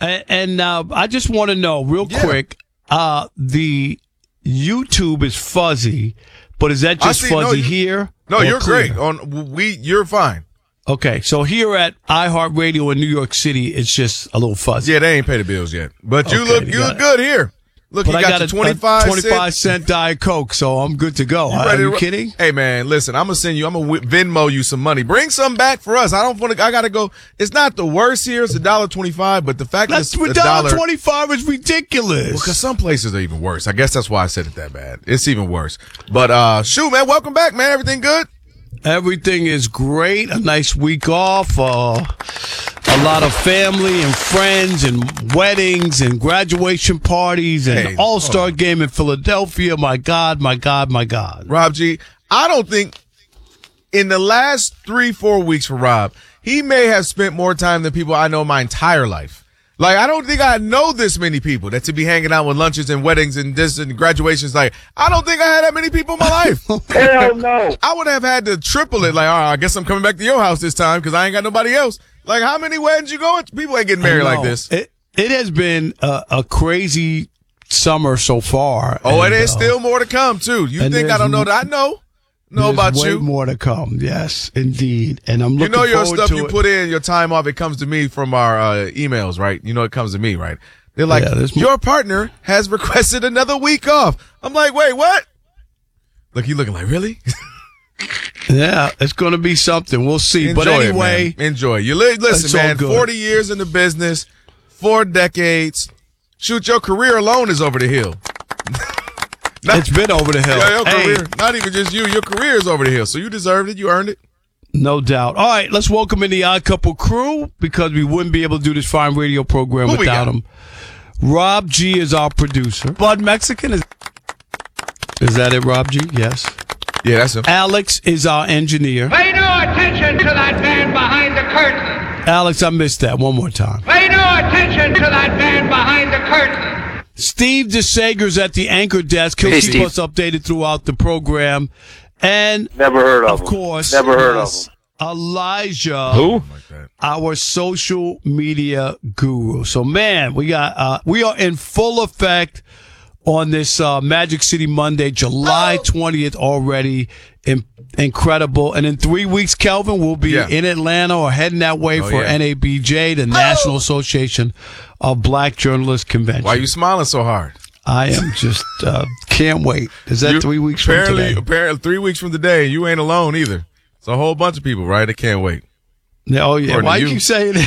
And I just want to know real quick, the YouTube is fuzzy, but is that just fuzzy here? No, you're clear? great. You're fine. Okay, so here at iHeartRadio in New York City, it's just a little fuzzy. Yeah, they ain't pay the bills yet. But you look good here. Look, but you got your 25 cent Diet Coke, so I'm good to go. Are you kidding? Hey, man, listen, I'm going to Venmo you some money. Bring some back for us. I got to go. It's not the worst here. It's $1.25, but the fact that it's $1.25 is ridiculous. Well, because some places are even worse. I guess that's why I said it that bad. It's even worse. But, shoot, man, welcome back, man. Everything good? Everything is great. A nice week off. A lot of family and friends and weddings and graduation parties and all-star game in Philadelphia. My God, my God, my God. Rob G, I don't think in the last 3-4 weeks for Rob, he may have spent more time than people I know my entire life. Like, I don't think I know this many people that to be hanging out with lunches and weddings and this and graduations. Like, I don't think I had that many people in my life. Hell no. I would have had to triple it. Like, all right, I guess I'm coming back to your house this time because I ain't got nobody else. Like, how many weddings you going to? People ain't getting married like this. It has been a crazy summer so far. Oh, and there's still more to come, too. You think I don't know that? I know. Know about way you. More to come. Yes, indeed. And I'm looking forward to it. You know your stuff you put in, your time off, it comes to me from our emails, right? You know it comes to me, right? They're like, your partner has requested another week off. I'm like, wait, what? Look, you looking like, really? Yeah, it's going to be something. We'll see. Enjoy but anyway. It, man. Enjoy. Listen, man, 40 years in the business, 4 decades. Shoot, your career alone is over the hill. It's been over the hill. Yeah, your career, not even just you. Your career is over the hill, so you deserved it. You earned it. No doubt. All right, let's welcome in the Odd Couple crew because we wouldn't be able to do this fine radio program without him. Rob G is our producer. Blood Mexican is that it, Rob G? Yes. Yeah, that's him. Alex is our engineer. Pay no attention to that man behind the curtain. Alex, I missed that. One more time. Pay no attention to that man behind the curtain. Steve DeSager's at the anchor desk. He'll keep us updated throughout the program. And never heard of him. Of course. Never heard of him. Elijah. Who? Our social media guru. So, man, we are in full effect on this Magic City Monday, July 20th already. Incredible. And in 3 weeks, Kelvin, we'll be in Atlanta or heading that way for NABJ, the National Association of Black Journalists Convention. Why are you smiling so hard? I am just can't wait. Is that 3 weeks from today? Apparently 3 weeks from today. You ain't alone either. It's a whole bunch of people, right? That can't wait. Oh, yeah. Why you keep saying that?